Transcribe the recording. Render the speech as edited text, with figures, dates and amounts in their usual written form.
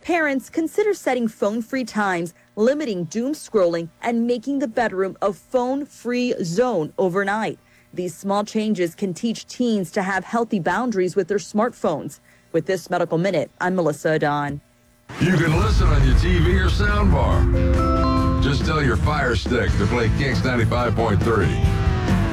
Parents, consider setting phone-free times, limiting doom scrolling, and making the bedroom a phone-free zone overnight. These small changes can teach teens to have healthy boundaries with their smartphones. With this Medical Minute, I'm Melissa Adon. You can listen on your TV or soundbar. Just tell your Fire Stick to play Kicks 95.3.